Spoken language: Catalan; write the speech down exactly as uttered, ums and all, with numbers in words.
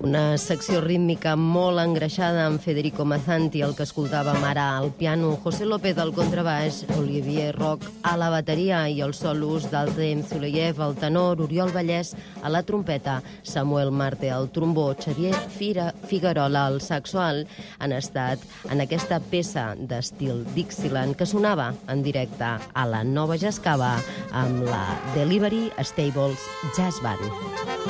Una secció rítmica molt engreixada amb Federico Mazzanti, el que escoltàvem ara al piano, José López al contrabaix, Olivier Roch a la bateria i els solos d'Altem Zuleyev al tenor, Oriol Vallès a la trompeta, Samuel Marte al trombó, Xavier Fira, Figuerola al saxo alt, han estat en aquesta peça d'estil Dixieland que sonava en directe a la Nova Jazz Cava amb la Delivery Stables Jazz Band.